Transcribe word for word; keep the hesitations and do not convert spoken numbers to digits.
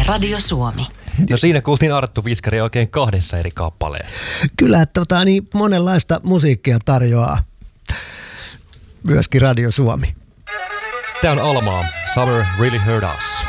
Radio Suomi. No siinä kuultiin Arttu Viskari oikein kahdessa eri kappaleessa. Kyllä, tota, niin monenlaista musiikkia tarjoaa myöskin Radio Suomi. Tämä on Almaa. Summer Really Hurt Us.